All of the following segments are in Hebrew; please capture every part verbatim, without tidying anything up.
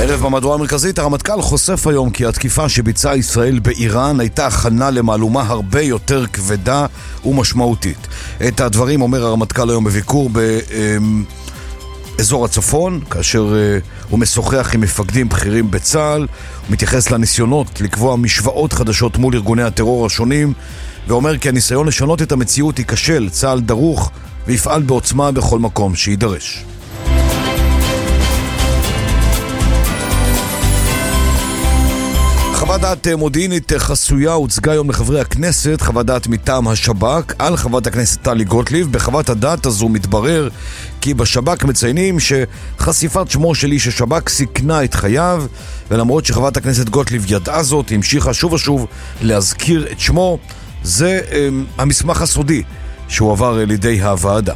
הערב במהדורה המרכזית, הרמטכ"ל חושף היום כי התקיפה שביצעה ישראל באיראן הייתה הכנה למהלומה הרבה יותר כבדה ומשמעותית. את הדברים אומר הרמטכ"ל היום בביקור באזור הצפון, כאשר הוא משוחח עם מפקדים בכירים בצה"ל, הוא מתייחס לניסיונות לקבוע משוואות חדשות מול ארגוני הטרור השונים, ואומר כי הניסיון לשנות את המציאות ייכשל, צה"ל דרוך ויפעל בעוצמה בכל מקום שידרש. חוות דעת מודיעינית חסויה הוצגה היום לחברי הכנסת, חוות דעת מטעם השב"כ על חברת הכנסת טלי גוטליב. בחוות הדעת הזו מתברר כי בשב"כ מציינים שחשיפת שמו של איש השב"כ סיכנה את חייו, ולמרות שחברת הכנסת גוטליב ידעה זאת, המשיכה שוב ושוב להזכיר את שמו. זה um, המסמך הסודי שהועבר לידי הוועדה.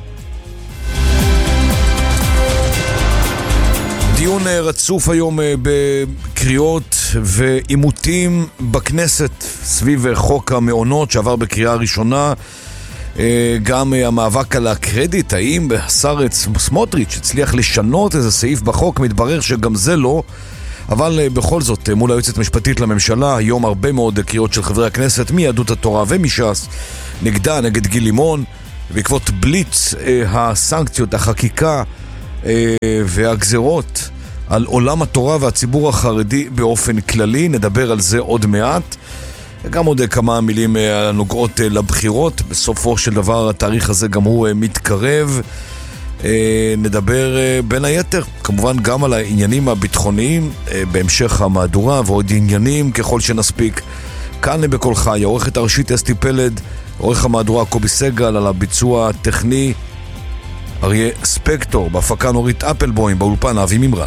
דיון רצוף היום בקריאות ועימותים בכנסת סביב חוק המעונות שעבר בקריאה ראשונה. גם המאבק על הקרדיט, האם השר סמוטריץ' הצליח לשנות איזה סעיף בחוק, מתברר שגם זה לא. אבל בכל זאת, מול היועצת המשפטית לממשלה, היום הרבה מאוד קריאות של חברי הכנסת מיהדות התורה ומש"ס נגדה, נגד גיל לימון, בעקבות בליץ הסנקציות, החקיקה והגזרות על עולם התורה והציבור החרדי באופן כללי. נדבר על זה עוד מעט. גם עוד כמה מילים הנוגעות לבחירות. בסופו של דבר התאריך הזה גם הוא מתקרב. נדבר בין היתר כמובן גם על העניינים הביטחוניים בהמשך המהדורה, ועוד עניינים ככל שנספיק. כאן בכל חי, העורכת הראשית אסתי פלד, עורך המהדורה קובי סגל, על הביצוע הטכני אריה ספקטור, בהפקה נורית אפלבוים, באולפן אבי ממרן.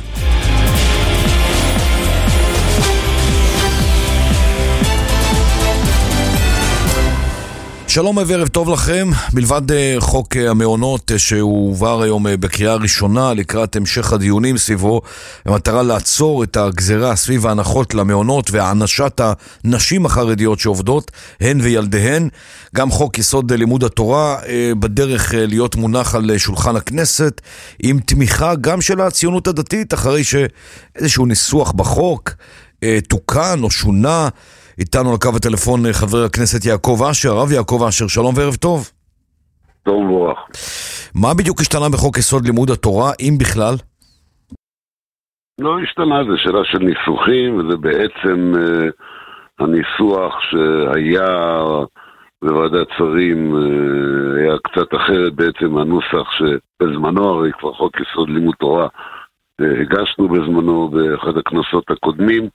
שלום וערב טוב לכם. מלבד חוק המעונות שהועבר היום בקריאה ראשונה לקראת המשך הדיונים סביבו, במטרה לעצור את הגזרה סביב ההנחות למעונות והענשת הנשים החרדיות שעובדות, הן וילדיהן, גם חוק יסוד לימוד התורה בדרך להיות מונח על שולחן הכנסת, עם תמיכה גם של הציונות הדתית, אחרי שאיזשהו ניסוח בחוק תוקן או שונה. איתנו על קו הטלפון חבר הכנסת יעקב אשר. הרב יעקב אשר, שלום וערב טוב. טוב וברוך. מה בדיוק השתנה בחוק יסוד לימוד התורה, אם בכלל? לא השתנה, זה שאלה של ניסוחים, וזה בעצם אה, הניסוח שהיה בוועדת שרים אה, היה קצת אחרת בעצם הנוסח שבזמנו, הרי כבר חוק יסוד לימוד תורה אה, הגשנו בזמנו באחד הכנסות הקודמים,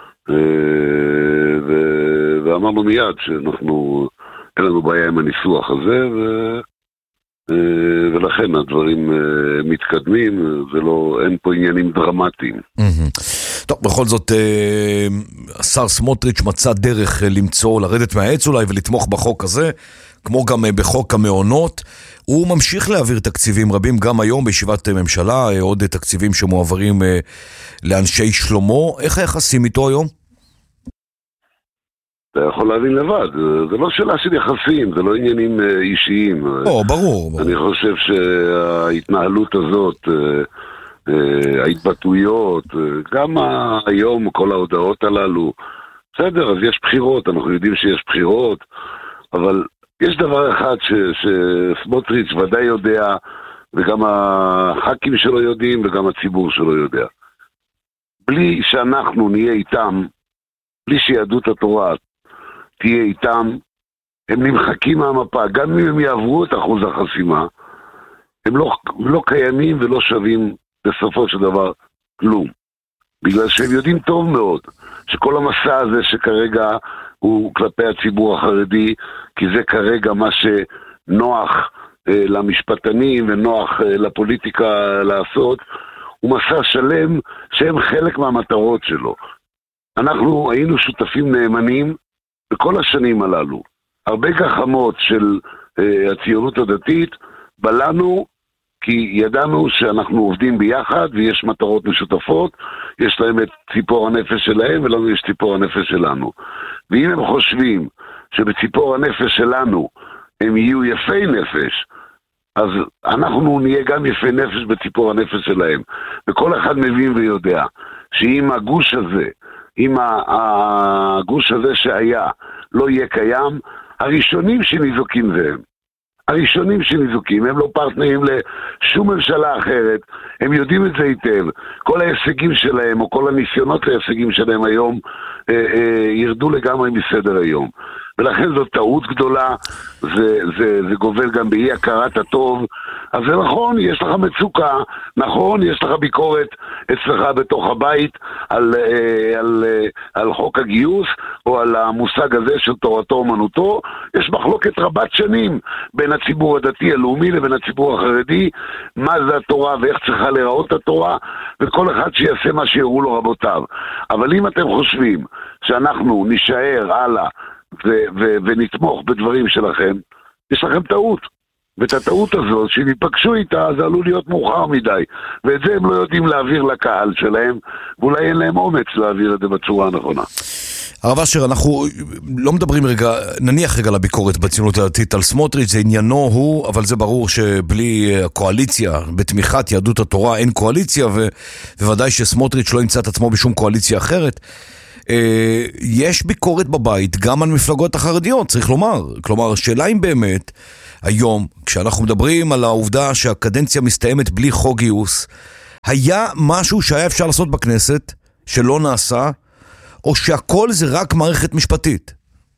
ו- ואמרנו מיד שאנחנו, אין לנו בעיה עם הניסוח הזה, ו- ולכן הדברים מתקדמים, ולא, אין פה עניינים דרמטיים. טוב, בכל זאת, השר סמוטריץ' מצא דרך למצוא, לרדת מהעץ אולי ולתמוך בחוק הזה, כמו גם בחוק המעונות. הוא ממשיך להעביר תקציבים רבים, גם היום בישיבת ממשלה, עוד תקציבים שמועברים לאנשי שלמה. איך היחסים איתו היום? אתה יכול להבין לבד, זה לא שאלה של יחסים, זה לא עניינים אישיים. או, ברור, ברור. אני חושב שההתנהלות הזאת, ההתבטאויות, גם היום כל ההודעות הללו, בסדר, אז יש בחירות, אנחנו יודעים שיש בחירות, אבל יש דבר אחד שסמוטריץ' ודאי יודע, וגם הח"כים שלו יודעים, וגם הציבור שלו יודע. בלי שאנחנו נהיה איתם, בלי שיהדות התורה תהיה איתם, הם נמחקים מהמפה, גם אם הם יעברו את אחוז החסימה, הם לא, לא קיימים ולא שווים בסופו של דבר כלום. בגלל שהם יודעים טוב מאוד שכל המסע הזה שכרגע הוא כלפי הציבור החרדי, כי זה כרגע מה שנוח אה, למשפטנים ונוח אה, לפוליטיקה לעשות, הוא מסע שלם שהם חלק מהמטרות שלו. אנחנו היינו שותפים נאמנים בכל השנים הללו. הרבה גחמות של אה, הציונות הדתית בלנו, כי ידענו שאנחנו עובדים ביחד ויש מטרות משותפות, יש להם את ציפור הנפש שלהם ולנו יש ציפור הנפש שלנו. ואם הם חושבים שבציפור הנפש שלנו הם יהיו יפי נפש, אז אנחנו נהיה גם יפי נפש בציפור הנפש שלהם. וכל אחד מבין ויודע שאם הגוש הזה, אם הגוש הזה שהיה לא יהיה קיים, הראשונים שניזוקים זה הם. הראשונים שניזוקים, הם לא פרטנרים לשום ממשלה אחרת, הם יודעים את זה היטב. כל ההישגים שלהם, או כל הניסיונות להישגים שלהם היום, אה, אה, ירדו לגמרי מסדר היום. ולכן זו טעות גדולה, זה, זה, זה גובל גם באי הכרת הטוב. אז זה נכון, יש לך מצוקה, נכון, יש לך ביקורת אצלך בתוך הבית על, על, על חוק הגיוס, או על המושג הזה של תורתו אומנותו. יש מחלוקת רבת שנים בין הציבור הדתי הלאומי לבין הציבור החרדי, מה זה התורה ואיך צריכה להיראות התורה, וכל אחד שיעשה מה שיראו לו רבותיו. אבל אם אתם חושבים שאנחנו נשאר הלאה, ו- ו- ונתמוך בדברים שלכם, יש לכם טעות. ואת הטעות הזאת, שאם ייפגשו איתה, זה עלול להיות מאוחר מדי. ואת זה הם לא יודעים להעביר לקהל שלהם, ואולי אין להם אומץ להעביר את זה בצורה הנכונה. הרב אשר, אנחנו לא מדברים רגע, נניח רגע לביקורת בציונות הדתית על סמוטריץ', זה עניינו הוא, אבל זה ברור שבלי הקואליציה, בתמיכת יהדות התורה אין קואליציה, ובוודאי שסמוטריץ' לא ימצא את עצמו בשום קואליציה אחרת. יש ביקורת בבית גם על מפלגות החרדיות, צריך לומר. כלומר, השאלה אם באמת, היום, כשאנחנו מדברים על העובדה שהקדנציה מסתיימת בלי חוק גיוס, היה משהו שהיה אפשר לעשות בכנסת, שלא נעשה, או שהכל זה רק מערכת משפטית?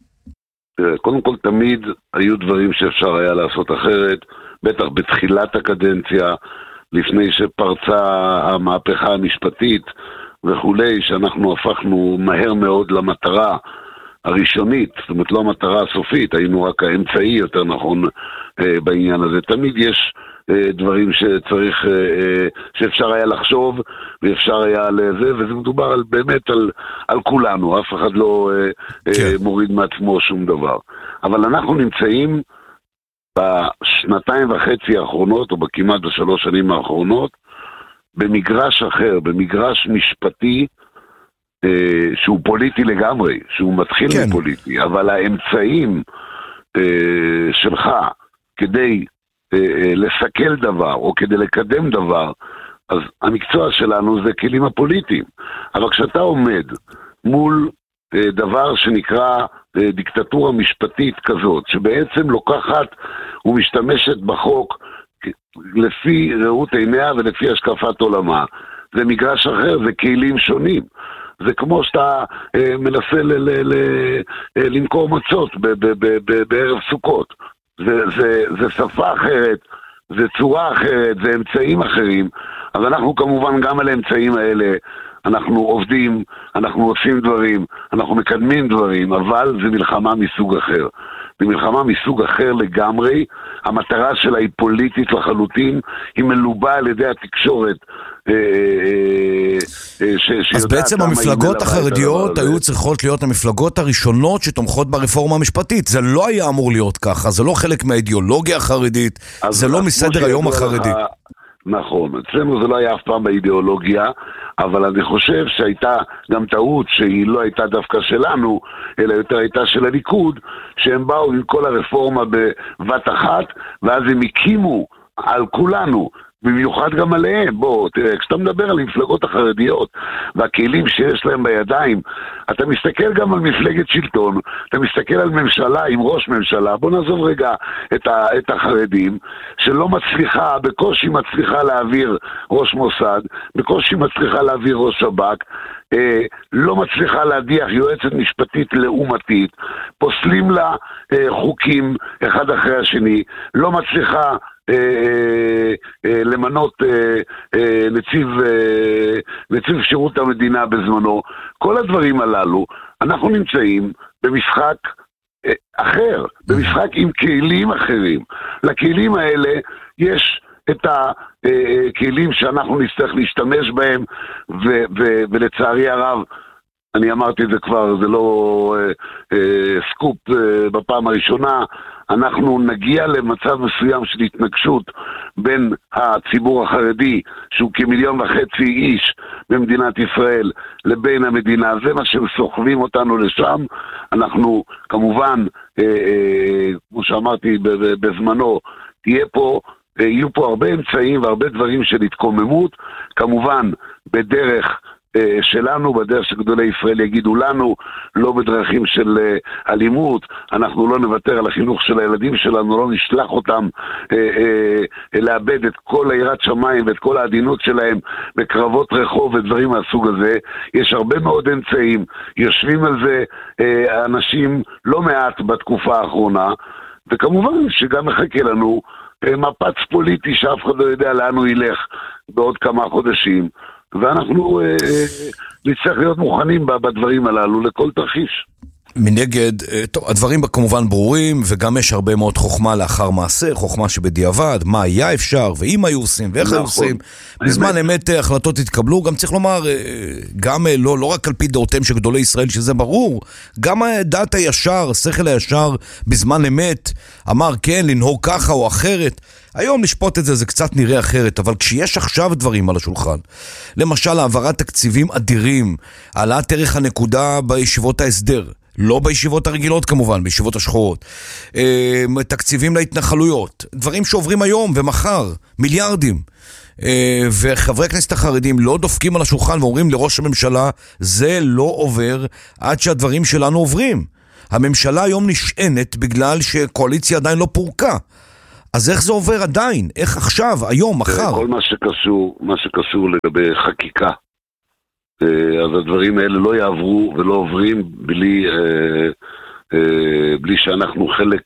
קודם כל, תמיד היו דברים שאפשר היה לעשות אחרת, בטח בתחילת הקדנציה, לפני שפרצה המהפכה המשפטית, וכולי, שאנחנו הפכנו מהר מאוד למטרה הראשונית, זאת אומרת לא המטרה הסופית, היינו רק האמצעי יותר נכון אה, בעניין הזה. תמיד יש אה, דברים שצריך, אה, שאפשר היה לחשוב, ואפשר היה לזה, וזה מדובר על, באמת על, על כולנו, אף אחד לא אה, כן. אה, מוריד מעצמו שום דבר. אבל אנחנו נמצאים בשנתיים וחצי האחרונות, או בכמעט בשלוש שנים האחרונות, במגרש אחר, במגרש משפטי אה, שהוא פוליטי לגמרי, שהוא מתחיל כן. מפוליטי, אבל האמצעים אה, שלך כדי אה, אה, לסכל דבר או כדי לקדם דבר, אז המקצוע שלנו זה כלים הפוליטיים. אבל כשאתה עומד מול אה, דבר שנקרא אה, דיקטטורה משפטית כזאת, שבעצם לוקחת ומשתמשת בחוק לפי ראות עיניה ולפי השקפת עולמה, זה מגרש אחר, זה כלים שונים. זה כמו שאתה אה, מנסה ל- ל- ל- אה, למכור מצות ב- ב- ב- ב- בערב סוכות. זה, זה, זה שפה אחרת, זה צורה אחרת, זה אמצעים אחרים. אז אנחנו כמובן גם על האמצעים האלה, אנחנו עובדים, אנחנו עושים דברים, אנחנו מקדמים דברים, אבל זה מלחמה מסוג אחר. זה מלחמה מסוג אחר לגמרי, המטרה שלה היא פוליטית לחלוטין, היא מלובה על ידי התקשורת. אז בעצם המפלגות החרדיות היו צריכות להיות המפלגות הראשונות שתומכות ברפורמה המשפטית. זה לא היה אמור להיות ככה, זה לא חלק מהאידיאולוגיה החרדית, זה לא מסדר היום החרדי. נכון, אצלנו זה לא היה אף פעם באידיאולוגיה, אבל אני חושב שהייתה גם טעות שהיא לא הייתה דווקא שלנו, אלא יותר הייתה של הליכוד, שהם באו עם כל הרפורמה בבת אחת, ואז הם הקימו על כולנו, במיוחד גם עליהם. בוא, תראה, כשאתה מדבר על המפלגות החרדיות והכלים שיש להם בידיים, אתה מסתכל גם על מפלגת שלטון, אתה מסתכל על ממשלה עם ראש ממשלה, בוא נעזוב רגע את, ה, את החרדים, שלא מצליחה, בקושי מצליחה להעביר ראש מוסד, בקושי מצליחה להעביר ראש שב"כ, אה, לא מצליחה להדיח יועצת משפטית לעומתית, פוסלים לה אה, חוקים אחד אחרי השני, לא מצליחה למנות נציב נציב שירות המדינה בזמנו. כל הדברים הללו, אנחנו נמצאים במשחק אחר, במשחק עם כלים אחרים. לכלים האלה יש את הכלים שאנחנו נצטרך להשתמש בהם, ו- ו- ולצערי הרב, אני אמרתי את זה כבר, זה לא אה, אה, סקופ אה, בפעם הראשונה, אנחנו נגיע למצב מסוים של התנגשות בין הציבור החרדי, שהוא כמיליון וחצי איש במדינת ישראל, לבין המדינה. זה מה שהם סוחבים אותנו לשם. אנחנו כמובן, אה, אה, כמו שאמרתי בזמנו, תהיה פה, יהיו פה הרבה אמצעים והרבה דברים של התקוממות, כמובן בדרך שלנו, בדרך שגדולי ישראל יגידו לנו, לא בדרכים של אלימות. אנחנו לא נוותר על החינוך של הילדים שלנו, לא נשלח אותם לאבד את כל היראת שמיים ואת כל העדינות שלהם בקרבות רחוב ודברים מהסוג הזה. יש הרבה מאוד אמצעים, יושבים על זה אנשים לא מעט בתקופה האחרונה, וכמובן שגם מחכה לנו מפץ פוליטי שאף אחד לא יודע לאן הוא ילך בעוד כמה חודשים, ואנחנו אה, אה, נצטרך להיות מוכנים בדברים הללו לכל תרחיש. מנגד, טוב, הדברים כמובן ברורים, וגם יש הרבה מאוד חוכמה לאחר מעשה, חוכמה שבדיעבד, מה היה אפשר, ואם היו עושים, ואיך נכון. היו עושים. בזמן אמת החלטות התקבלו, גם צריך לומר, גם לא, לא רק על פי דעותיהם של גדולי ישראל, שזה ברור, גם דעת הישר, השכל הישר, בזמן אמת, אמר כן, לנהוג ככה או אחרת. היום לשפוט את זה, זה קצת נראה אחרת, אבל כשיש עכשיו דברים על השולחן, למשל העברת תקציבים אדירים, העלאת ערך הנקודה בישיבות ההסדר, לא בישיבות הרגילות כמובן, בישיבות השחורות, תקציבים להתנחלויות, דברים שעוברים היום ומחר, מיליארדים, וחברי הכנסת החרדים לא דופקים על השולחן ואומרים לראש הממשלה, זה לא עובר עד שהדברים שלנו עוברים. הממשלה היום נשענת בגלל שקואליציה עדיין לא פורקה. אז איך זה עובר עדיין? איך עכשיו, היום, מחר? כל מה שקשור, מה שקשור לגבי חקיקה, אז הדברים האלה לא יעברו ולא עוברים בלי, בלי שאנחנו חלק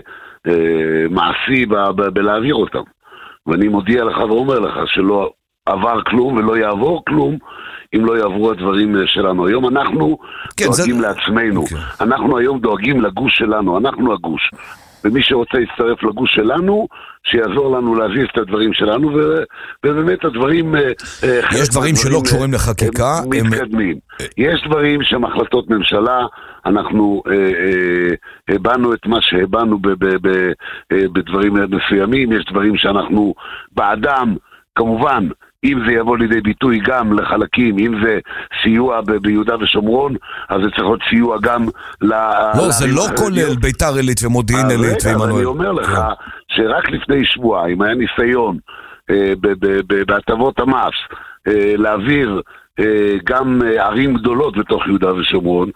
מעשי בלהעביר אותם. ואני מודיע לך ואומר לך שלא עבר כלום ולא יעבור כלום אם לא יעברו הדברים שלנו. היום אנחנו כן, דואגים זה... לעצמנו. Okay. אנחנו היום דואגים לגוש שלנו, אנחנו הגוש. ומי שרוצה להצטרף לגוש שלנו, שיעזור לנו להזיז את הדברים שלנו, ובאמת הדברים... יש דברים שלא קשורים לחקיקה. מתקדמים. יש דברים שהם החלטות ממשלה, אנחנו הבנו את מה שהבנו בדברים מסוימים, יש דברים שאנחנו בעדם, כמובן, אם זה יבוא לידי ביטוי גם לחלקים, אם זה סיוע ב- ביהודה ושומרון, אז זה צריך להיות סיוע גם ל... לא, זה לא כולל ביתר עילית ומודיעין עילית ועמנואל. אני אומר לך שרק לפני שבועיים היה ניסיון בהטבות המס להעביר גם ערים גדולות בתוך יהודה ושומרון,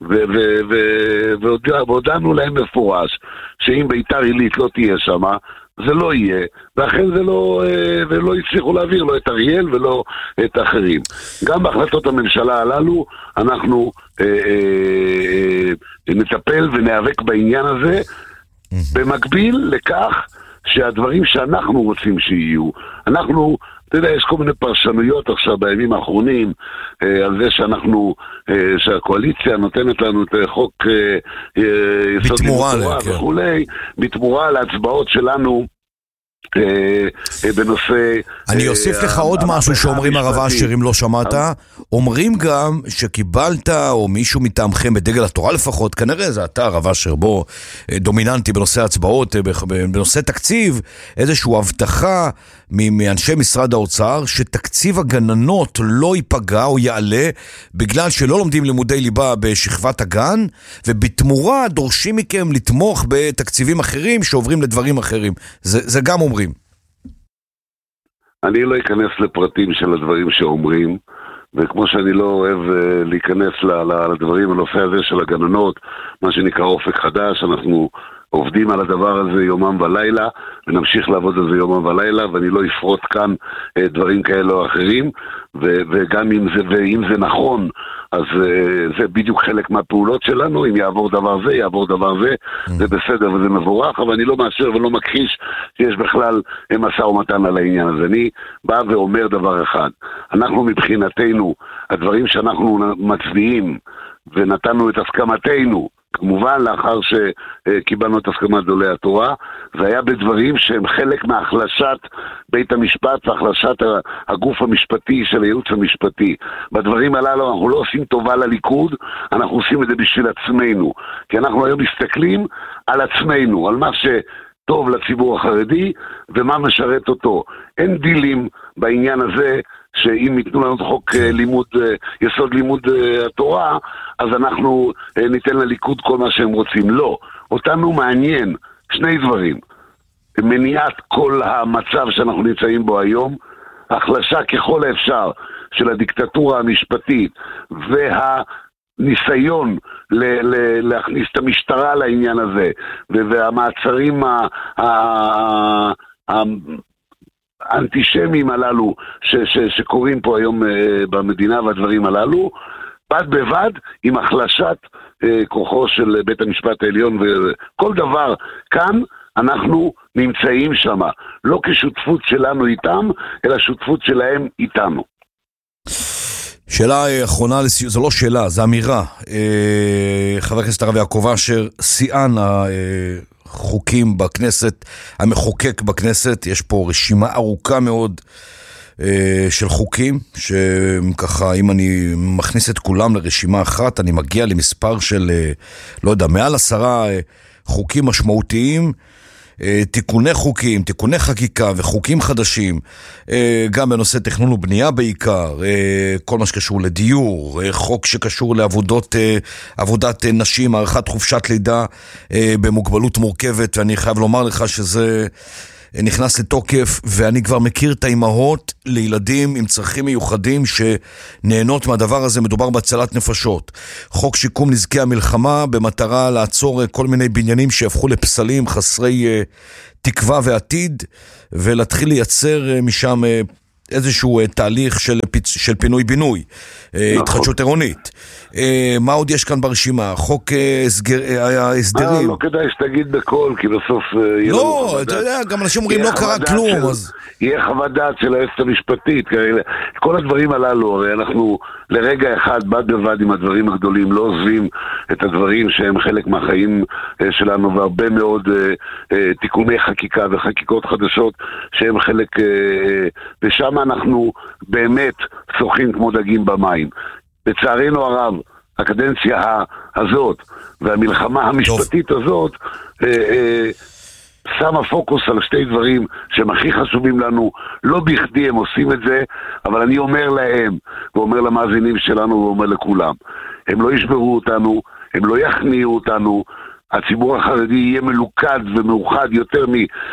והודענו להם מפורש שאם ביתר עילית לא תהיה שמה, זה לא יהיה, ואכן זה לא, ולא הצליחו להעביר, לא את אריאל ולא את האחרים. גם בהחלטות הממשלה הללו, אנחנו אה, אה, נטפל ונאבק בעניין הזה, במקביל לכך שהדברים שאנחנו רוצים שיהיו, אנחנו, אתה יודע, יש כל מיני פרשנויות עכשיו בימים האחרונים, אה, על זה שאנחנו, אה, שהקואליציה נותנת לנו את חוק אה, יסוד בתמורה וכולי, בתמורה להצבעות שלנו, בנושא... אני אוסיף לך עוד משהו שאומרים הרב אשר, אם לא שמעת, אומרים גם שקיבלת, או מישהו מטעמכם בדגל התורה לפחות, כנראה זה אתה הרב אשר, בו דומיננטי בנושא הצבעות, בנושא תקציב, איזשהו הבטחה מאנשי משרד האוצר, שתקציב הגננות לא ייפגע או יעלה, בגלל שלא לומדים לימודי ליבה בשכבת הגן, ובתמורה דורשים מכם לתמוך בתקציבים אחרים שעוברים לדברים אחרים. זה, זה גם אומרים. אני לא אכנס לפרטים של הדברים שאומרים, וכמו שאני לא אוהב uh, להיכנס לדברים, הנושא הזה של הגננות, מה שנקרא אופק חדש, אנחנו עובדים על הדבר הזה יומם ולילה, ונמשיך לעבוד על זה יומם ולילה, ואני לא אפרוט כאן uh, דברים כאלה או אחרים, ו- וגם אם זה, ואם זה נכון, אז uh, זה בדיוק חלק מהפעולות שלנו, אם יעבור דבר זה, יעבור דבר זה, זה בסדר וזה מבורך, אבל אני לא מאשר ולא מכחיש שיש בכלל מסע ומתן על העניין הזה. אני בא ואומר דבר אחד, אנחנו מבחינתנו, הדברים שאנחנו מצביעים ונתנו את הסכמתנו, כמובן לאחר שקיבלנו את הסכמת גדולי התורה, זה היה בדברים שהם חלק מהחלשת בית המשפט והחלשת הגוף המשפטי של הייעוץ המשפטי. בדברים הללו אנחנו לא עושים טובה לליכוד, אנחנו עושים את זה בשביל עצמנו, כי אנחנו היום מסתכלים על עצמנו, על מה שטוב לציבור החרדי ומה משרת אותו. אין דילים בעניין הזה, שאם ייתנו לנו את חוק לימוד, יסוד לימוד התורה, אז אנחנו ניתן לליכוד כל מה שהם רוצים. לא, אותנו מעניין שני דברים. מניעת כל המצב שאנחנו נמצאים בו היום, החלשה ככל האפשר של הדיקטטורה המשפטית והניסיון ל- ל- להכניס את המשטרה לעניין הזה, והמעצרים ה- ה- ה- האנטישמיים הללו ש- ש- שקורים פה היום במדינה והדברים הללו, בד בבד עם החלשת כוחו של בית המשפט העליון וכל דבר כאן אנחנו נמצאים שם, לא כשותפות שלנו איתם, אלא שותפות שלהם איתנו. שאלה אחרונה לסיום, זו לא שאלה, זו אמירה. חבר הכנסת הרב יעקב אשר, שיאן החוקים בכנסת, המחוקק בכנסת, יש פה רשימה ארוכה מאוד של חוקים, שככה אם אני מכניס את כולם לרשימה אחת, אני מגיע למספר של, לא יודע, מעל עשרה חוקים משמעותיים, תיקוני חוקים, תיקוני חקיקה וחוקים חדשים, גם בנושא תכנון ובנייה בעיקר, כל מה שקשור לדיור, חוק שקשור לעבודות, עבודת נשים, הארכת חופשת לידה במוגבלות מורכבת, ואני חייב לומר לך שזה נכנס לתוקף, ואני כבר מכיר את האימהות לילדים עם צרכים מיוחדים שנהנות מהדבר הזה. מדובר בהצלת נפשות. חוק שיקום נזקי המלחמה במטרה לעצור כל מיני בניינים שהפכו לפסלים חסרי תקווה ועתיד, ולהתחיל לייצר משם איזשהו תהליך של, פיצ... של פינוי בינוי, התחדשות עירונית. מה עוד יש כאן ברשימה? חוק ההסדרים. לא כדאי שתגיד בכל, כי בסוף לא, אתה יודע, גם אנשים אומרים לא קרה כלום. יהיה חוות דעת של היועצת המשפטית. כל הדברים הללו, הרי אנחנו לרגע אחד בד בבד עם הדברים הגדולים לא עוזבים את הדברים שהם חלק מהחיים שלנו, והרבה מאוד תיקוני חקיקה וחקיקות חדשות שהם חלק, ושם אנחנו באמת שוחים כמו דגים במים. לצערנו הרב, הקדנציה הזאת והמלחמה המשפטית הזאת אה, אה, שמה פוקוס על שתי דברים שהם הכי חשובים לנו. לא בכדי הם עושים את זה, אבל אני אומר להם ואומר למאזינים שלנו ואומר לכולם, הם לא ישברו אותנו, הם לא יכניעו אותנו. הציבור החרדי יהיה מלוכד ומאוחד יותר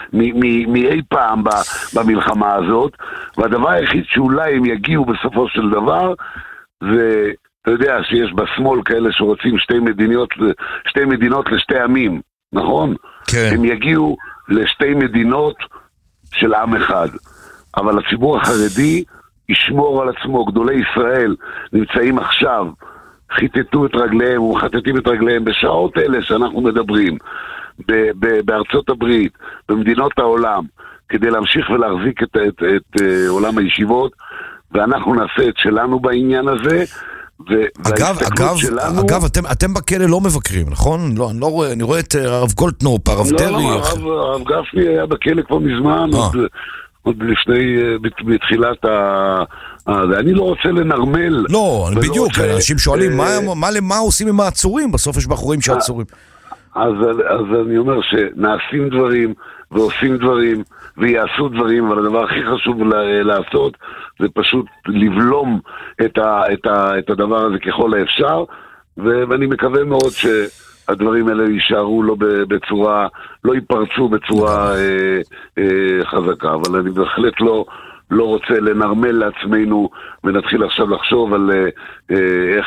מאי פעם במלחמה הזאת, והדבר היחיד שאולי הם יגיעו בסופו של דבר זה, אתה יודע שיש בשמאל כאלה שרוצים שתי מדינות, שתי מדינות לשתי עמים, נכון? כן. הם יגיעו לשתי מדינות של עם אחד, אבל הציבור החרדי ישמור על עצמו. גדולי ישראל נמצאים עכשיו, חיטטו את רגליהם ומחטטים את רגליהם בשעות אלה שאנחנו מדברים ב- ב- בארצות הברית, במדינות העולם, כדי להמשיך ולהחזיק את, את, את, את עולם הישיבות, ואנחנו נעשה את שלנו בעניין הזה. אגב, אגב, שלנו... אגב, אתם, אתם בכלא לא מבקרים, נכון? לא, אני לא רואה, אני רואה את הרב גולדקנופ, הרב לא, דרעי. לא, הרב, הרב גפני היה בכלא כבר מזמן, עוד, עוד לפני, בתחילת ה... אני לא רוצה לנרמל. לא, בדיוק, אנשים שואלים, מה עושים עם העצורים? בסוף יש בחורים שעצורים. אז אני אומר שנעשים דברים ועושים דברים ויעשו דברים, אבל הדבר הכי חשוב לעשות זה פשוט לבלום את, ה, את, ה, את הדבר הזה ככל האפשר, ואני מקווה מאוד שהדברים האלה יישארו לא בצורה, לא ייפרצו בצורה אה, אה, חזקה, אבל אני בהחלט לא, לא רוצה לנרמל לעצמנו ונתחיל עכשיו לחשוב על אה, איך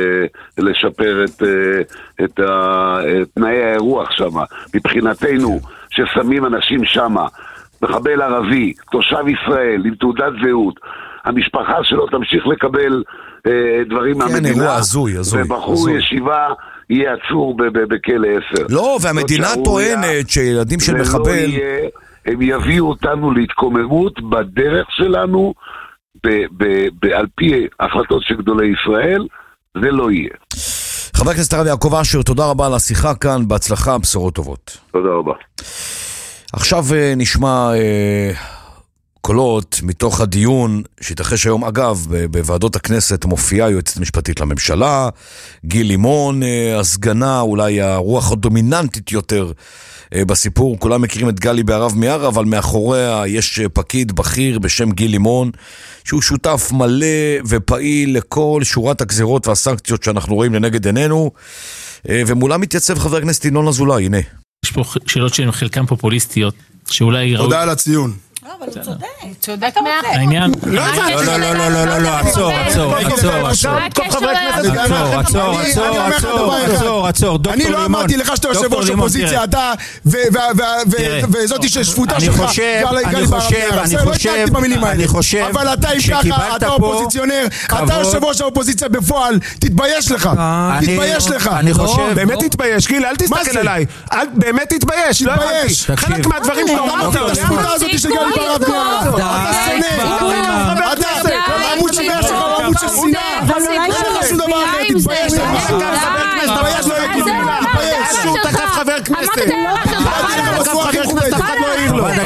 לשפר את, אה, את, ה, את תנאי האירוח שם. מבחינתנו ששמים אנשים שם, מחבל ערבי, תושב ישראל, עם תעודת זהות, המשפחה שלו תמשיך לקבל אה, דברים כן, מהמדינה. אירוע הזוי, הזוי. ובחור הזוי. ישיבה יהיה עצור בכלא עשר. לא, והמדינה טוענת שילדים של מחבל... יהיה, הם יביאו אותנו להתקוממות בדרך שלנו, ב, ב, ב, על פי החלטות של גדולי ישראל, זה לא יהיה. חבר הכנסת הרב יעקב אשר, תודה רבה על השיחה כאן, בהצלחה, בשורות טובות. תודה רבה. עכשיו נשמע אה, קולות מתוך הדיון שהתרחש היום. אגב, בוועדות הכנסת מופיעה יועצת משפטית לממשלה, גיל לימון, אה, הסגנה, אולי הרוח הדומיננטית יותר אה, בסיפור. כולם מכירים את גלי בערב מיארה, אבל מאחוריה יש פקיד בכיר בשם גיל לימון, שהוא שותף מלא ופעיל לכל שורת הגזירות והסנקציות שאנחנו רואים לנגד עינינו, אה, ומולה מתייצב חבר הכנסת ינון אזולאי. הנה. יש פה שאלות שהן חלקן פופוליסטיות, שאולי... תודה על הציון. אבל הוא צודק. הוא צודק העניין. לא, לא, לא, לא, לא, לא, עצור, עצור, עצור, עצור, עצור, עצור, עצור, עצור, עצור, דוקטור לימון. אני לא אמרתי לך שאתה יושב ראש אופוזיציה, אתה וזאתי ששפוטה שלך, אני חושב, אני חושב, אני חושב, אבל אתה אם ככה, אתה אופוזיציונר, אתה יושב ראש האופוזיציה בפועל, תתבייש לך, תתבייש לך. אני חושב, באמת תתבייש, גיל, אל תסתכל עליי, באמת תתבייש, לא הבנתי, חלק מהדברים שאתה אמרת, השפוטה הזאת של גלי ברב גאה, אתה שונא, אתה עמוד שבע שלך, עמוד של שנאה, אין לך שום דבר אחר, תתבייש לך, תתבייש לך, תתבייש, שהוא תקף חבר כנסת, אף אחד לא העיר לו.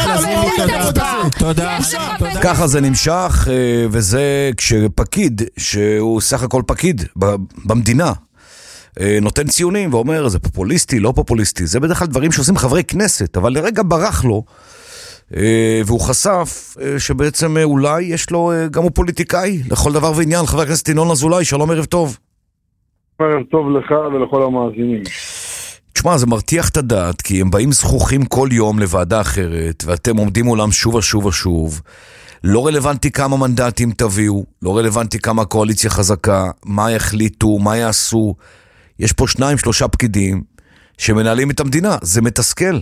תודה. ככה זה נמשך, וזה כשפקיד, שהוא סך הכל פקיד במדינה, נותן ציונים ואומר, זה פופוליסטי, לא פופוליסטי, זה בדרך כלל דברים שעושים חברי כנסת, אבל לרגע ברח לו, והוא חשף שבעצם אולי יש לו, גם הוא פוליטיקאי, לכל דבר ועניין. חבר הכנסת ינון אזולאי, שלום, ערב טוב. ערב טוב לך ולכל המאזינים. תשמע, זה מרתיח את הדעת, כי הם באים זכוכים כל יום לוועדה אחרת, ואתם עומדים מולם שוב ושוב ושוב. לא רלוונטי כמה מנדטים תביאו, לא רלוונטי כמה הקואליציה חזקה, מה יחליטו, מה יעשו. יש פה שניים, שלושה פקידים שמנהלים את המדינה, זה מתסכל.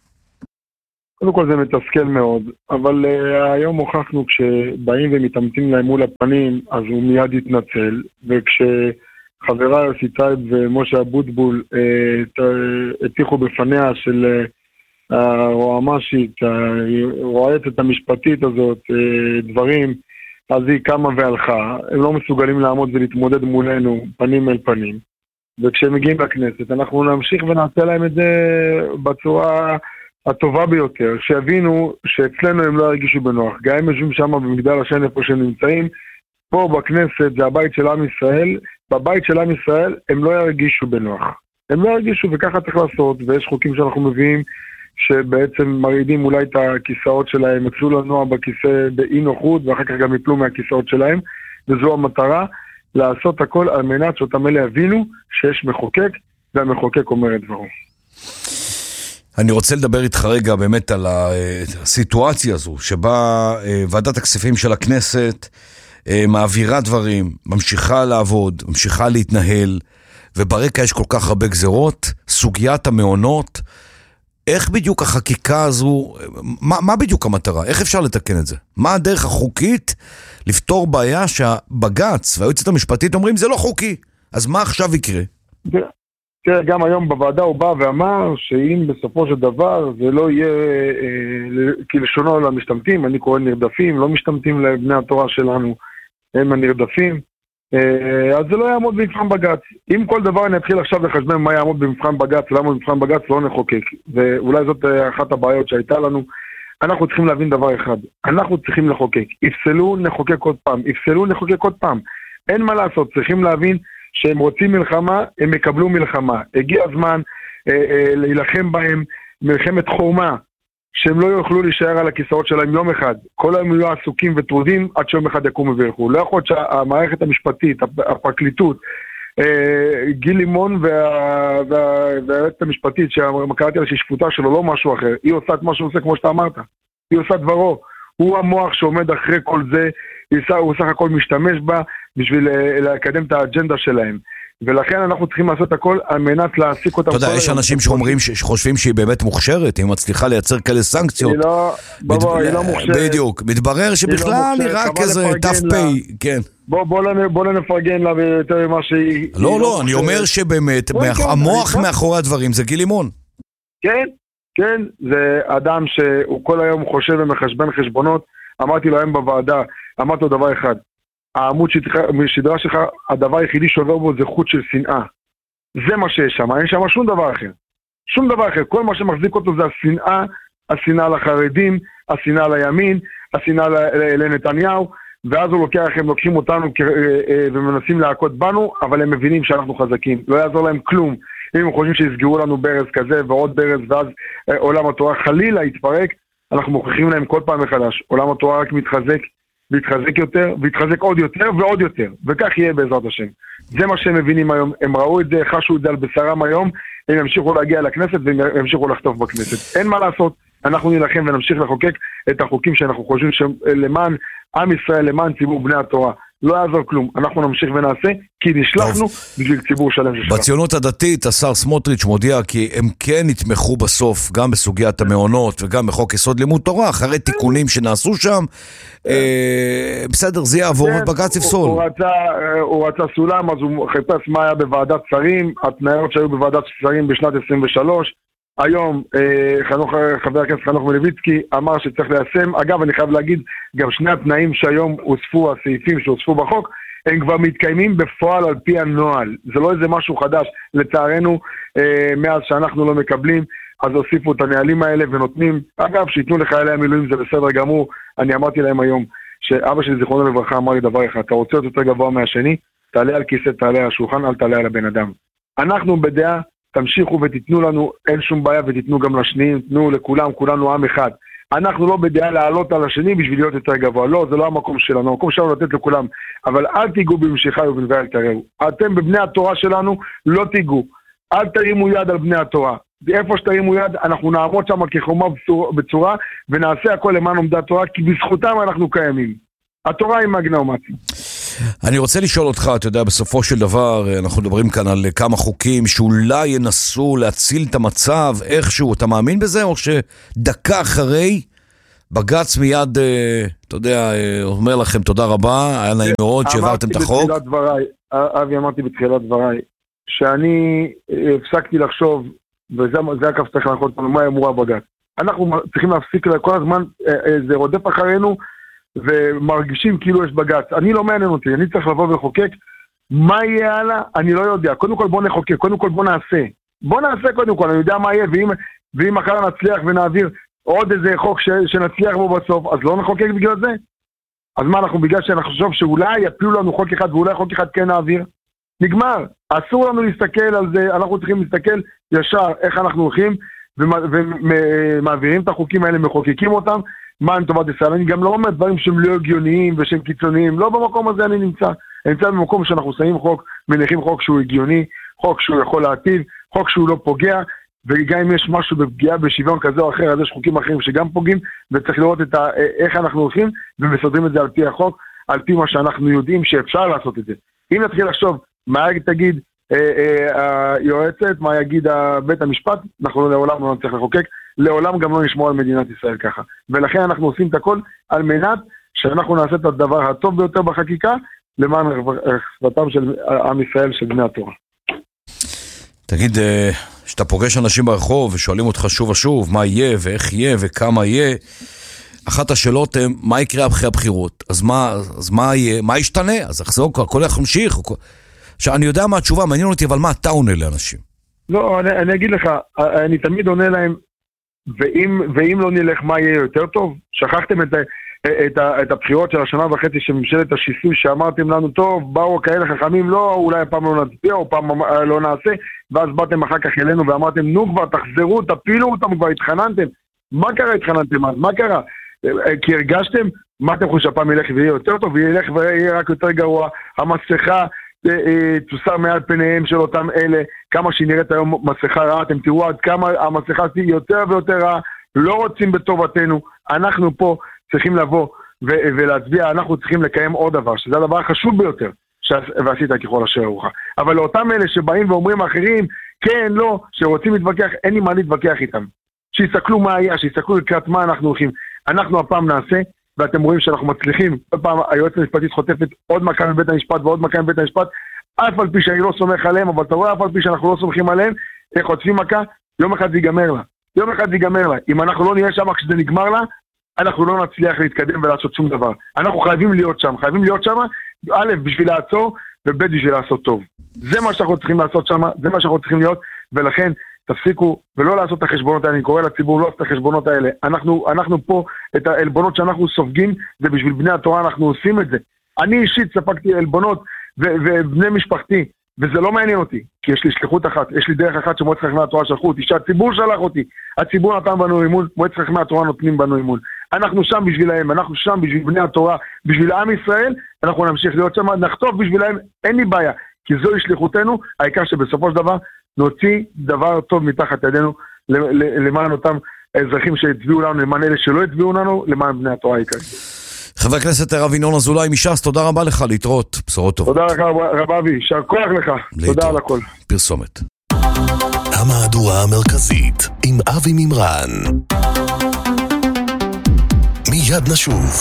קודם כל זה מתסכל מאוד, אבל uh, היום הוכחנו כשבאים ומתאמצים להם מול הפנים, אז הוא מיד יתנצל, וכשחברה יוסי טייב ומשה אבוטבול uh, הטיחו בפניה של uh, הרועמשית, הרועצת המשפטית הזאת, uh, דברים, אז היא קמה והלכה, הם לא מסוגלים לעמוד ולהתמודד מולנו פנים אל פנים, וכשהם מגיעים לכנסת אנחנו נמשיך ונעשה להם את זה בצורה הטובה ביותר, שיבינו שאצלנו הם לא הרגישו בנוח, גם הם יושבים שם במגדל השן איפה שהם נמצאים, פה בכנסת זה הבית של עם ישראל, בבית של עם ישראל הם לא ירגישו בנוח, הם לא ירגישו וככה צריך לעשות, ויש חוקים שאנחנו מביאים שבעצם מרעידים אולי את הכיסאות שלהם, יצאו לנוע בכיסא באי נוחות ואחר כך גם יפלו מהכיסאות שלהם, וזו המטרה, לעשות הכל על מנת שאותם אלה יבינו שיש מחוקק, והמחוקק אומר את דברו. אני רוצה לדבר איתך רגע באמת על הסיטואציה הזו, שבה ועדת הכספים של הכנסת מעבירה דברים, ממשיכה לעבוד, ממשיכה להתנהל, וברקע יש כל כך הרבה גזרות, סוגיית המעונות, איך בדיוק החקיקה הזו, מה, מה בדיוק המטרה? איך אפשר לתקן את זה? מה הדרך החוקית לפתור בעיה שהבג"ץ והיועצת המשפטית אומרים זה לא חוקי, אז מה עכשיו יקרה? תראה, גם היום בוועדה הוא בא ואמר שאם בסופו של דבר זה לא יהיה אה, כלשונו למשתמטים, אני קורא נרדפים, לא משתמטים לבני התורה שלנו, הם הנרדפים, אה, אז זה לא יעמוד במבחן בג"ץ. אם כל דבר אני אתחיל עכשיו לחשבן מה יעמוד במבחן בג"ץ, למה במבחן בג"ץ לא נחוקק, ואולי זאת אחת הבעיות שהייתה לנו, אנחנו צריכים להבין דבר אחד, אנחנו צריכים לחוקק, יפסלו נחוקק עוד פעם, יפסלו נחוקק עוד פעם, אין מה לעשות, צריכים להבין שהם רוצים מלחמה, הם מקבלו מלחמה. הגיע הזמן אה, אה, להילחם בהם, מלחמת חורמה, שהם לא יוכלו להישאר על הכיסאות שלהם יום אחד. כל היום יהיו עסוקים וטרודים עד שיום אחד יקום וילכו. לא יכול להיות שהמערכת המשפטית, הפרקליטות, אה, גיל לימון וה, וה, והיועצת המשפטית, שקראתי לה ששפוטה שלו, לא משהו אחר. היא עושה את מה שהוא עושה כמו שאתה אמרת. היא עושה דברו. הוא המוח שעומד אחרי כל זה, הוא סך הכל משתמש בה בשביל לקדם את האג'נדה שלהם. ולכן אנחנו צריכים לעשות הכל על מנת להעסיק אותם. אתה יודע, יש אנשים שאומרים, שחושבים שהיא באמת מוכשרת, היא מצליחה לייצר כאלה סנקציות. היא לא, בוא, היא לא מוכשרת. בדיוק, מתברר שבכלל היא רק איזה תף פי, כן. בוא לא נפרגן לה יותר ממה שהיא... לא, לא, אני אומר שבאמת, המוח מאחורי הדברים זה גיל לימון. כן, כן, זה אדם שהוא כל היום חושב ומחשבן חשבונות. אמרתי לו היום בוועדה, אמרתי לו דבר אחד, העמוד שדרה שלך, הדבר היחידי שעובר בו זה חוט של שנאה. זה מה שיש שם, אין שם שום דבר אחר. שום דבר אחר, כל מה שמחזיק אותו זה השנאה, השנאה לחרדים, השנאה לימין, השנאה לנתניהו, ואז הוא לוקח, הם לוקחים אותנו ומנסים להכות בנו, אבל הם מבינים שאנחנו חזקים, לא יעזור להם כלום. אם הם חושבים שיסגרו לנו ברז כזה ועוד ברז, ואז עולם התורה חלילה יתפרק, אנחנו מוכיחים להם כל פעם מחדש. עולם התורה רק מתחזק, ויתחזק יותר, ויתחזק עוד יותר ועוד יותר, וכך יהיה בעזרת השם. זה מה שהם מבינים היום, הם ראו את זה, חשו את זה על בשרם היום, הם ימשיכו להגיע לכנסת והם ימשיכו לחטוף בכנסת. אין מה לעשות, אנחנו נלחם ונמשיך לחוקק את החוקים שאנחנו חושבים שלמען עם ישראל, למען ציבור בני התורה. לא יעזור כלום, אנחנו נמשיך ונעשה, כי נשלחנו בשביל ציבור שלם ששלח. בציונות הדתית, השר סמוטריץ' מודיע כי הם כן יתמכו בסוף, גם בסוגיית המעונות וגם בחוק יסוד לימוד תורה, אחרי תיקונים שנעשו שם. בסדר, זה יעבור ובג"ץ יפסול. הוא רצה סולם, אז הוא חיפש מה היה בוועדת שרים, התנאיות שהיו בוועדת שרים בשנת עשרים ושלוש. היום חנוך, חבר הכנסת חנוך מלביצקי אמר שצריך ליישם. אגב, אני חייב להגיד, גם שני התנאים שהיום הוספו, הסעיפים שהוספו בחוק, הם כבר מתקיימים בפועל על פי הנוהל. זה לא איזה משהו חדש. לצערנו, מאז שאנחנו לא מקבלים, אז הוסיפו את הנהלים האלה ונותנים. אגב, שיתנו לחיילי המילואים, זה בסדר גמור. אני אמרתי להם היום, שאבא שלי זיכרונו לברכה אמר לי דבר אחד, אתה רוצה יותר גבוה מהשני, תעלה על כיסא, תעלה על השולחן, אל תעלה על הבן אדם. אנחנו בדעה, תמשיכו ותיתנו לנו, אין שום בעיה, ותיתנו גם לשניים, תנו לכולם, כולנו עם אחד. אנחנו לא בדעה לעלות על השני בשביל להיות יותר גבוה, לא, זה לא המקום שלנו, המקום שלנו לתת לכולם, אבל אל תיגעו במשיכה ובנביא אל תראו. אתם בבני התורה שלנו, לא תיגעו, אל תרימו יד על בני התורה. איפה שתרימו יד, אנחנו נעמוד שם כחומה בצורה, ונעשה הכל למען עומדי התורה, כי בזכותם אנחנו קיימים. התורה היא מגנה ומעצים. אני רוצה לשאול אותך, אתה יודע, בסופו של דבר, אנחנו מדברים כאן על כמה חוקים שאולי ינסו להציל את המצב איכשהו, אתה מאמין בזה? או שדקה אחרי, בג"ץ מיד, אתה יודע, אומר לכם תודה רבה, היה נעים מאוד שהעברתם את החוק. אבי, אמרתי בתחילת דבריי, שאני הפסקתי לחשוב, וזה הקו שצריך להנחות אותנו, מה אמורה בג"ץ. אנחנו צריכים להפסיק כל הזמן, זה רודף אחרינו, ומרגישים כאילו יש בג"ץ. אני לא מעניין אותי, אני צריך לבוא ולחוקק. מה יהיה הלאה? אני לא יודע. קודם כל בוא נחוקק, קודם כל בוא נעשה. בוא נעשה קודם כל, אני יודע מה יהיה, ואם, ואם מחר נצליח ונעביר עוד איזה חוק ש, שנצליח בו בסוף, אז לא נחוקק בגלל זה? אז מה, אנחנו בגלל שאנחנו חושב שאולי יפלו לנו חוק אחד, ואולי חוק אחד כן נעביר? נגמר. אסור לנו להסתכל על זה, אנחנו צריכים להסתכל ישר איך אנחנו הולכים, ומעבירים את החוקים האלה, מחוקקים אותם, מה עם טובת ישראל. אני גם לא אומר דברים שהם לא הגיוניים ושהם קיצוניים, לא במקום הזה אני נמצא. אני נמצא במקום שאנחנו שמים חוק, מניחים חוק שהוא הגיוני, חוק שהוא יכול להטיב, חוק שהוא לא פוגע, וגם אם יש משהו בפגיעה בשוויון כזה או אחר, אז יש חוקים אחרים שגם פוגעים, וצריך לראות את ה, איך אנחנו הולכים, ומסדרים את זה על פי החוק, על פי מה שאנחנו יודעים שאפשר לעשות את זה. אם נתחיל לחשוב, מה תגיד היועצת, מה יגיד בית המשפט, אנחנו לעולם לא נצטרך לחוקק, לעולם גם לא נשמור על מדינת ישראל ככה. ולכן אנחנו עושים את הכל על מנת שאנחנו נעשה את הדבר הטוב ביותר בחקיקה, למען רווחתם של עם ישראל, של בני התורה. תגיד, שאתה פוגש אנשים ברחוב ושואלים אותך שוב ושוב מה יהיה ואיך יהיה וכמה יהיה, אחת השאלות הן, מה יקרה אחרי הבחירות? אז מה, אז מה יהיה? מה ישתנה? אז אחזור, הכל איך המשיך? עכשיו, אני יודע מה התשובה, מעניין אותי, אבל מה אתה עונה לאנשים? לא, אני, אני אגיד לך, אני תמיד עונה להם, ואם, ואם לא נלך, מה יהיה יותר טוב? שכחתם את, את, את הבחירות של השנה וחצי של ממשלת השיסוי, שאמרתם לנו, טוב, באו כאלה חכמים, לא, אולי פעם לא נצביע, או פעם לא נעשה, ואז באתם אחר כך אלינו ואמרתם, נו כבר, תחזרו, תפילו אותם, כבר התחננתם. מה קרה התחננתם? מה קרה? כי הרגשתם, מה אתם חושבים שהפעם ילך ויהיה יותר טוב, וילך ויהיה רק יותר גרוע, המסכה תוסר מעל פניהם של אותם אלה, כמה שהיא נראית היום מסכה רעה, אתם תראו עד כמה המסכה היא יותר ויותר רעה, לא רוצים בטובתנו, אנחנו פה צריכים לבוא ו- ולהצביע, אנחנו צריכים לקיים עוד דבר, שזה הדבר החשוב ביותר, ועשית ככל אשר ארוחה. אבל לאותם אלה שבאים ואומרים האחרים, כן, לא, שרוצים להתווכח, אין לי מה להתווכח איתם. שיסתכלו מה היה, שיסתכלו לקראת מה אנחנו הולכים. אנחנו הפעם נעשה, ואתם רואים שאנחנו מצליחים, כל פעם היועצת המשפטית חוטפת עוד מכה מבית המשפט ועוד מכה מבית המשפט, אף על פי שאני לא סומך עליהם, אבל אתה רואה אף על פי שאנחנו לא סומכים עליהם, איך חוטפים מכה, יום אחד זה ייגמר לה. יום אחד זה ייגמר לה. אם אנחנו לא נהיה שם כשזה נגמר לה, אנחנו לא נצליח להתקדם ולעשות שום דבר. אנחנו חייבים להיות שם, חייבים להיות שם, א', בשביל לעצור, וב', בשביל לעשות טוב. זה מה שאנחנו צריכים לעשות שם, זה מה שאנחנו צריכים להיות, ולכן תפסיקו ולא לעשות את החשבונות האלה, אני קורא לציבור לא לעשות את החשבונות האלה. אנחנו, אנחנו פה, את העלבונות שאנחנו סופגים, זה בשביל בני התורה, אנחנו עושים את זה. אני אישית ספגתי עלבונות ו- ובני משפחתי, וזה לא מעניין אותי, כי יש לי שליחות אחת, יש לי דרך אחת שמועצת חכמי התורה שלחו אותי, שהציבור שלח אותי, הציבור נתן בנו אימון, מועצת חכמי התורה נותנים בנו אימון. אנחנו שם בשבילהם, אנחנו שם בשביל בני התורה, בשביל עם ישראל, אנחנו נמשיך להיות שם, נחטוף בשבילהם, אין לי בעיה, כי זוהי שליחותנו, העיקר שבסופו של דבר נוציא דבר טוב מתחת ידינו למען אותם האזרחים שהצביעו לנו, למען אלה שלא הצביעו לנו, למען בני התורה העיקריים. חבר הכנסת הרב ינון אזולאי מש"ס, תודה רבה לך, להתראות, בשורות טובות. תודה לך רב אבי, יישר כוח לך, תודה על הכל. פרסומת. המהדורה המרכזית עם אבי מימרן. מיד נשוב.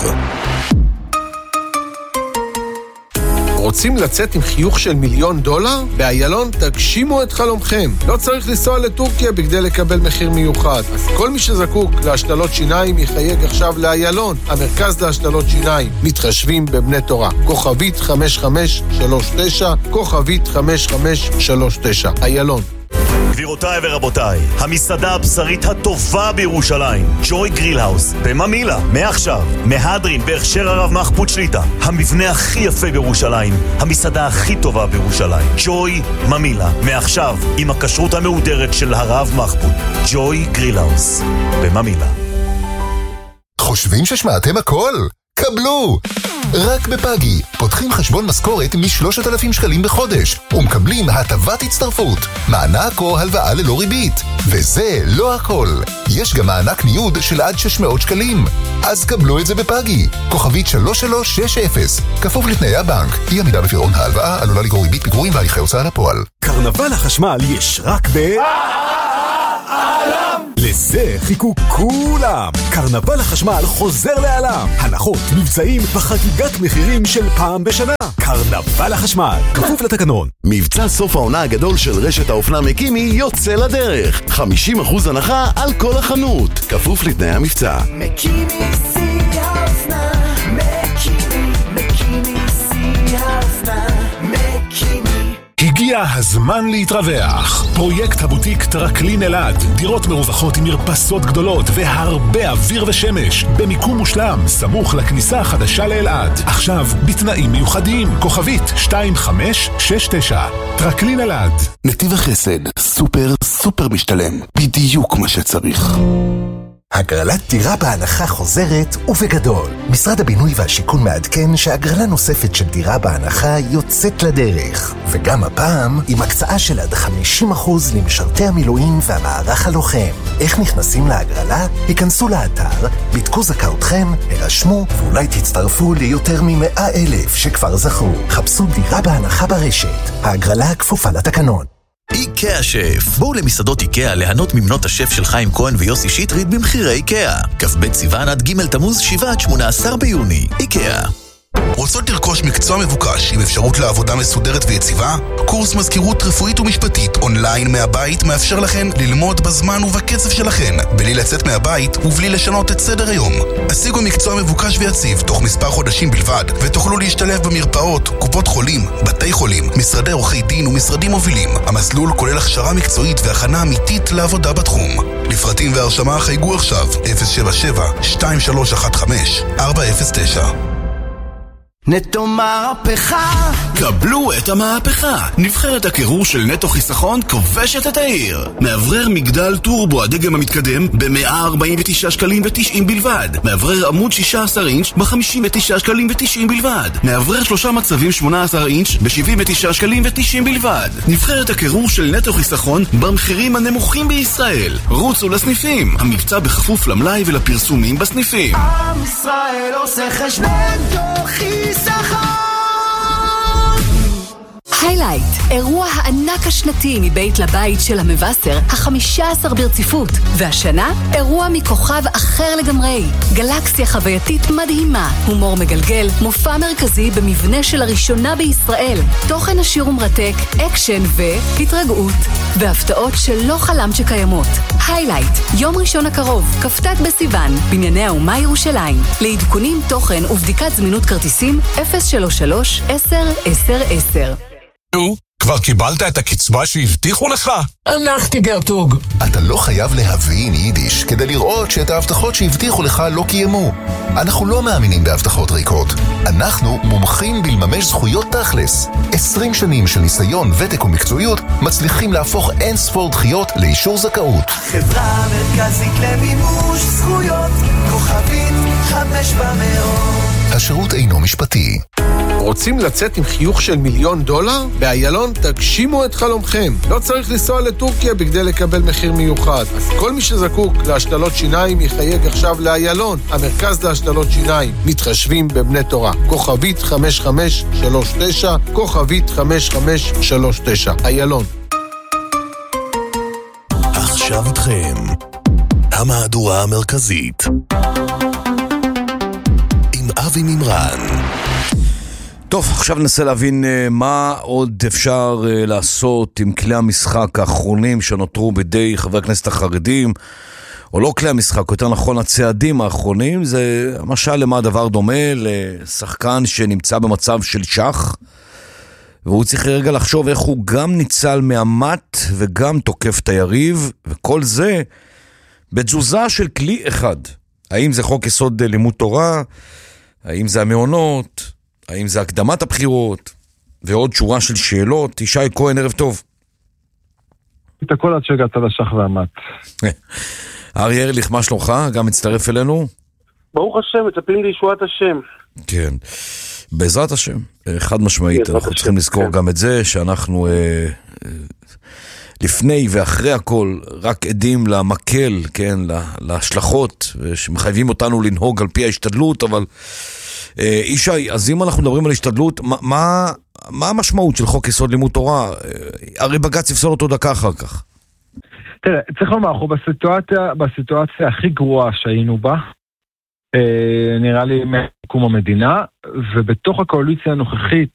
רוצים לצאת עם חיוך של מיליון דולר? באיילון תגשימו את חלומכם. לא צריך לנסוע לטורקיה בכדי לקבל מחיר מיוחד. אז כל מי שזקוק להשתלות שיניים יחייג עכשיו לאיילון, המרכז להשתלות שיניים. מתחשבים בבני תורה. כוכבית חמש חמש שלוש תשע, כוכבית חמש חמש שלוש תשע. איילון. גבירותיי ורבותיי, המסעדה הבשרית הטובה בירושלים, ג'וי גריל האוס, בממילה, מעכשיו, מהדרין בהכשר הרב מחפוד שליטה, המבנה הכי יפה בירושלים, המסעדה הכי טובה בירושלים, ג'וי ממילה, מעכשיו, עם הכשרות המהודרת של הרב מחפוד, ג'וי גריל האוס, בממילה. חושבים ששמעתם הכל? קבלו! רק בפאגי, פותחים חשבון משכורת מ-שלושת אלפים שקלים בחודש ומקבלים הטבת הצטרפות, מענק או הלוואה ללא ריבית. וזה לא הכל, יש גם מענק ניוד של עד שש מאות שקלים. אז קבלו את זה בפאגי, כוכבית שלוש שלוש שש אפס, כפוף לתנאי הבנק. אי עמידה בפירעון ההלוואה עלולה לגרור ריבית פיגורים והליכי הוצאה לפועל. קרנבל החשמל יש רק ב... לזה חיכו כולם. קרנבל החשמל חוזר לעלם. הנחות, מבצעים וחגיגת מחירים של פעם בשנה. קרנבל החשמל, כפוף לתקנון. מבצע סוף העונה הגדול של רשת האופנה מקימי יוצא לדרך. חמישים אחוז הנחה על כל החנות, כפוף לתנאי המבצע. מקימי שיא האופנה, מקימי, מקימי שיא האופנה, מקימי. הגיע הזמן להתרווח. פרויקט הבוטיק טרקלין אלעד, דירות מרווחות עם מרפסות גדולות והרבה אוויר ושמש, במיקום מושלם, סמוך לכניסה החדשה לאלעד. עכשיו בתנאים מיוחדים, כוכבית שתיים חמש שש תשע. טרקלין אלעד. נתיב החסד, סופר סופר משתלם, בדיוק מה שצריך. הגרלת דירה בהנחה חוזרת ובגדול. משרד הבינוי והשיכון מעדכן שהגרלה נוספת של דירה בהנחה יוצאת לדרך. וגם הפעם עם הקצאה של עד חמישים אחוז למשרתי המילואים והמערך הלוחם. איך נכנסים להגרלה? היכנסו לאתר, בדקו זכאותכם, הרשמו ואולי תצטרפו ליותר ממאה אלף שכבר זכו. חפשו דירה בהנחה ברשת. ההגרלה כפופה לתקנון. איקאה שף. בואו למסעדות איקאה ליהנות ממנות השף של חיים כהן ויוסי שטרית במחירי איקאה. כ"ב סיוון עד ג' תמוז שבעה עד שמונה עשר ביוני. איקאה. רוצות לרכוש מקצוע מבוקש עם אפשרות לעבודה מסודרת ויציבה? קורס מזכירות רפואית ומשפטית אונליין מהבית מאפשר לכן ללמוד בזמן ובקצב שלכן, בלי לצאת מהבית ובלי לשנות את סדר היום. השיגו מקצוע מבוקש ויציב תוך מספר חודשים בלבד, ותוכלו להשתלב במרפאות, קופות חולים, בתי חולים, משרדי עורכי דין ומשרדים מובילים. המסלול כולל הכשרה מקצועית והכנה אמיתית לעבודה בתחום. לפרטים והרשמה חייגו עכשיו אפס שבע שבע שתיים שלוש אחת חמש ארבע אפס תשע. נטו מהפכה. קבלו את המהפכה. נבחרת הקירור של נטו חיסכון כובשת את העיר. מאוורר מגדל טורבו הדגם המתקדם ב-מאה ארבעים ותשעה שקלים ותשעים בלבד. מאוורר עמוד שישה עשר אינץ' ב-חמישים ותשעה שקלים ותשעים בלבד. מאוורר שלושה מצבים שמונה עשר אינץ' ב-שבעים ותשעה שקלים ותשעים בלבד. נבחרת הקירור של נטו חיסכון במחירים הנמוכים בישראל. רוצו לסניפים. המבצע בכפוף למלאי ולפרסומים בסניפים. עם ישראל עושה חשבון תוכי היילייט, אירוע הענק השנתי מבית לבית של המבשר, החמישה עשר ברציפות, והשנה אירוע מכוכב אחר לגמרי, גלקסיה חווייתית מדהימה, הומור מגלגל, מופע מרכזי במבנה של הראשונה בישראל, תוכן עשיר ומרתק, אקשן והתרגעות, והפתעות שלא חלמת שקיימות. היילייט, יום ראשון הקרוב, כ"ט בסיוון, בנייני האומה ירושלים. לעדכונים תוכן ובדיקת זמינות כרטיסים אפס שלוש שלוש עשר עשר עשר. נו, כבר קיבלת את הקצבה שהבטיחו לך? הלכתי גרטוג. אתה לא חייב להבין יידיש כדי לראות שאת ההבטחות שהבטיחו לך לא קיימו. אנחנו לא מאמינים בהבטחות ריקות. אנחנו מומחים בלממש זכויות תכלס. עשרים שנים של ניסיון, ותק ומקצועיות מצליחים להפוך אין ספור דחיות לאישור זכאות. חברה מרכזית למימוש זכויות, כוכבית חמש במאות. השירות אינו משפטי. רוצים לצאת עם חיוך של מיליון דולר? באיילון תגשימו את חלומכם. לא צריך לנסוע לטורקיה בכדי לקבל מחיר מיוחד. אז כל מי שזקוק להשתלות שיניים יחייג עכשיו לאיילון, המרכז להשתלות שיניים. מתחשבים בבני תורה. כוכבית חמש חמש שלוש תשע, כוכבית חמש חמש שלוש תשע. איילון. עכשיו איתכם, המהדורה המרכזית עם אבי מימרן. טוב, עכשיו ננסה להבין uh, מה עוד אפשר uh, לעשות עם כלי המשחק האחרונים שנותרו בידי חברי הכנסת החרדים, או לא כלי המשחק, יותר נכון הצעדים האחרונים. זה למשל למה הדבר דומה לשחקן שנמצא במצב של שח, והוא צריך רגע לחשוב איך הוא גם ניצל מהמת וגם תוקף את היריב, וכל זה בתזוזה של כלי אחד. האם זה חוק יסוד לימוד תורה? האם זה המעונות? האם זה הקדמת הבחירות? ועוד שורה של שאלות. ישי כהן, ערב טוב. את הכל עד שהגעת לשח והמת. ארי ארליך, מה שלומך? גם מצטרף אלינו? ברוך השם, מצפים לישועת השם. כן, בעזרת השם, חד משמעית. אנחנו צריכים לזכור גם את זה, שאנחנו לפני ואחרי הכל רק עדים למקל, כן, להשלכות, שמחייבים אותנו לנהוג על פי ההשתדלות, אבל ישי, אז אם אנחנו מדברים על השתדלות, מה, מה המשמעות של חוק יסוד לימוד תורה? הרי בג"ץ יפסול אותו דקה אחר כך. תראה, צריך לומר, אנחנו בסיטואציה, בסיטואציה הכי גרועה שהיינו בה, נראה לי מקום המדינה, ובתוך הקואליציה הנוכחית